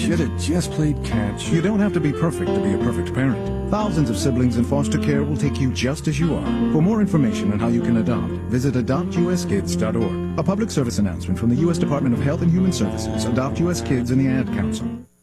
should have just played catch. You don't have to be perfect to be a perfect parent. Thousands of siblings in foster care will take you just as you are. For more information on how you can adopt, visit adoptuskids.org. A public service announcement from the U.S. Department of Health and Human Services, Adopt U.S. Kids, and the Ad Council.